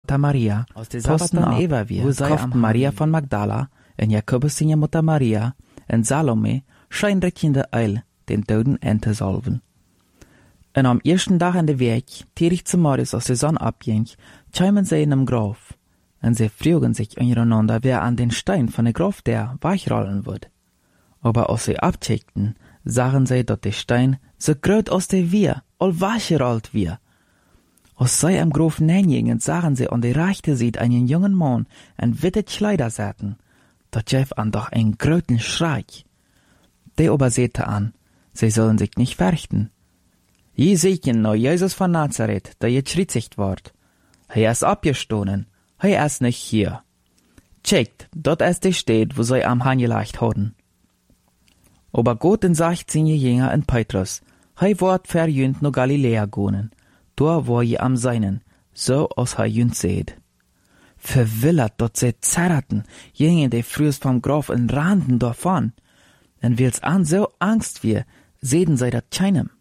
Mutter Maria, posten ab, wo sei Maria von Magdala, en Jakobus seine Mutter Maria, en Salome, scheinrichtende Eil, den Toten Ente salven. En am ersten Tag in der Weg, tirig zum Morgens aus der Sonne abging, kämen sie in dem Graf, en sie fragen sich untereinander, wer an den Stein von der Graf der weichrollen wird. Aber als sie abcheckten, sahen sie, dass der Stein so groß aus der wir, all weggerollt wir. Als sie am Graf nähingen, sahen sie an der rechten Seite einen jungen Mann in witte Kleider säten. Das gab an doch einen großen Schrei. Der aber sagte an, sie sollen sich nicht fürchten. Je sehen noch Jesus von Nazareth, der gekreuzigt ward. Er ist abgestoßen, er ist nicht hier. Checkt, dort ist die Stadt, wo sie am angelegt haben. Aber Gott sagt seine Jünger in Petrus, ward verjünt no Galiläa gonen, da war je am Seinen, so als jünt seht. Verwillert dort sie zerrten, jingen die frühs vom Graf in Randen davon, und wills an so Angst wir, sehen sie dat keinem.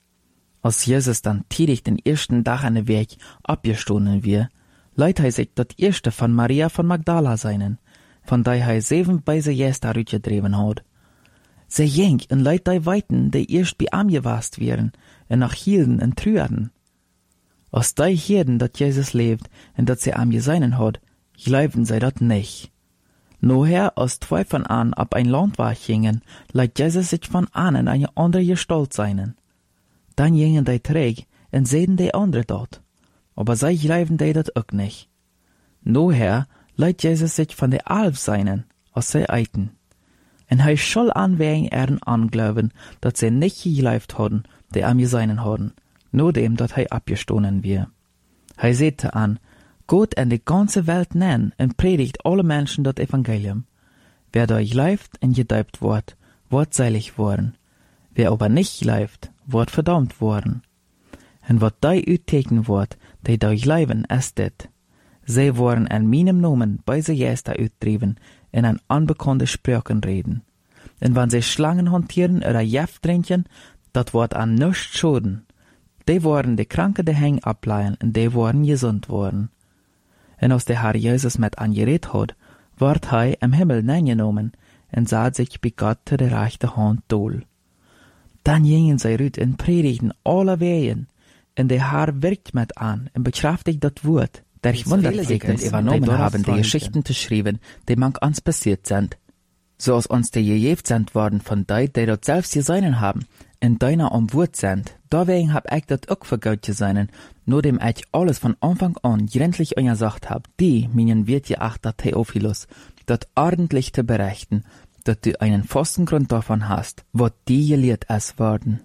Als Jesus dann tätig den ersten Tag an der Weg abgestoßen wir, leiht er sich das erste von Maria von Magdala seinen, von der er 7 Beise Jäster rütgedreven hat. Sie ging und leiht die Weiten, die erst bei ihm gewast wären, und nach hielden und trüerden. Als die Hirden, dat Jesus lebt, und dat sie am geseinen hat, glauben sie dat nicht. Noher, als 2 von an ab ein Land war gingen, leiht Jesus sich von an in eine andere Gestalt seinen. Dann gingen die träg und sehen die andere dort. Aber sie glauben die dat auch nicht. Noher leiht Jesus sich von der Alf seinen, als sie eiten. Und er soll anwägen anglauben, dat sie nicht geglaubt hadden, die am geseinen hadden, nur dem, dat er abgestoßen wir. Er sagte an, Gott in die ganze Welt nennen und predigt alle Menschen das Evangelium. Wer da glaubt und gedeupt wird selig worden. Wer aber nicht glaubt, wird verdammt worden. Und wat da uitteken wird, die da glauben, ist dit. Sie worden an meinem Namen bei se Jäster uitdriven, in an unbekannte Sprachen reden. Und wenn sie Schlangen hantieren oder Jeff trinken, dat wird an nichts schaden. Die worden die Kranke de Häng ableihen und die worden gesund worden. Und als der Herr Jesus mit angeredet hat, ward er im Himmel neingenommen und sah sich bei Gott zu der rechten Hand dohl. Dann gingen sie rüt und predigten alle Wehen, und der Herr wirkt mit an und bekräftigt das Wort, der ich wundertägend übernommen haben, die Geschichten zu schreiben, die manch uns passiert sind. So als uns die gejeft sind worden von die dort selbst geseinen haben, in deiner Wort sind, deswegen hab ich das auch für Gott geseinen, nur dem ich alles von Anfang an gründlich gesagt hab, die, meinen wird geachter Theophilus, das ordentlich zu berichten, dass du einen festen Grund davon hast, wo die gelehrt es worden.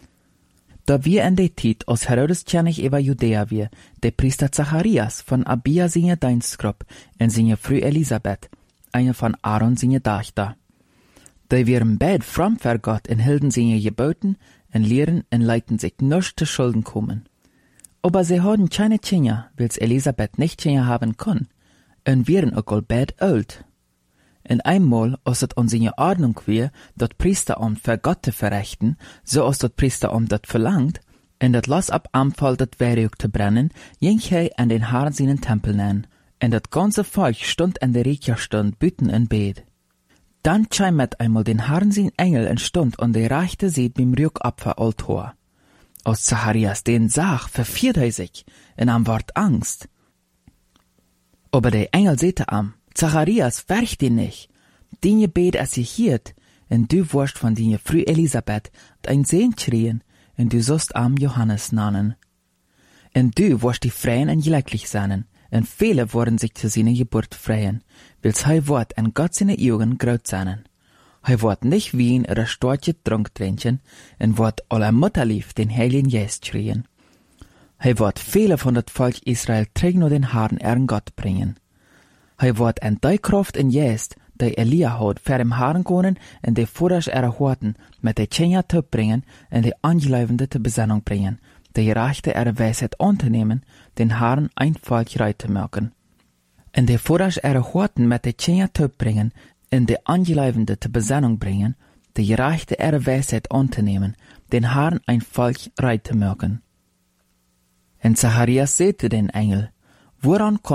Da wir in der Zeit, als Herodes König über Judäa wir, der Priester Zacharias von Abia seine Dienstgruppe und seine Frau Elisabeth, eine von Aaron seine Tochter. Die wären beid fromm für Gott und hielten seine Geboten und lehren und leiten sich nicht zu Schulden kommen. Aber sie hatten keine Kinder, weil's Elisabeth nicht Kinder haben kann, und wären auch all beid alt. Und einmal, als es an seine Ordnung war, das Priesteramt für Gott zu verrichten, so als das Priesteramt das verlangt, und das Lass ab Anfall das Werk zu brennen, ging er an den Herrn seinen Tempel nennen, und das ganze Volk stund in der Rekiastunde büten und bet. Dann kam mit einmal den Herrn sein Engel und stund an der rechten Seite beim Rückopferaltar. Als Zacharias den sah, verfiert er sich, und am ward Angst. Aber der Engel sagte am, Zacharias, fürcht dich nicht. Dein Gebet ist gehiert, und du wirst von deiner Frau Elisabeth ein Sehn kriegen, und du sollst am Johannes nennen. Und du wirst die freien und glücklich sein, und viele werden sich zu seiner Geburt freuen, weil's er wird in Gott seine Augen groß sein. Er wird nicht Wein oder starke Trunk trinken, und wird aller Mutterlieb den Heiligen Geist kriegen. Er wird viele von das Volk Israel trägen und den Herrn ihren Gott bringen. Er wird in die Kraft in Geist, die Elia hat, für den Herrn kommen und die Vordersch ihrer Horten mit der Tschenja zu bringen und die Angeleibende zur Besinnung bringen, die Rechte ihrer Weisheit anzunehmen, den Herrn ein Volk reich zu machen. Und die Vordersch ihrer Horten mit der Tschenja zu bringen und die Angeleibende zur Besinnung bringen, die Rechte ihrer Weisheit anzunehmen, den Herrn ein Volk reich zu machen. Und Zacharias sagte den Engel, woran